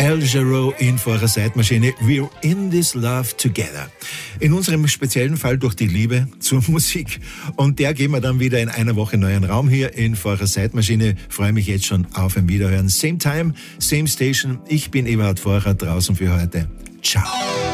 Al Jarreau in Vorher Zeitmaschine. We're in this love together. In unserem speziellen Fall durch die Liebe zur Musik. Und der geben wir dann wieder in einer Woche neuen Raum hier in Vorher Zeitmaschine. Freue mich jetzt schon auf ein Wiederhören. Same time, same station. Ich bin Eberhard Vorher, draußen für heute. Ciao.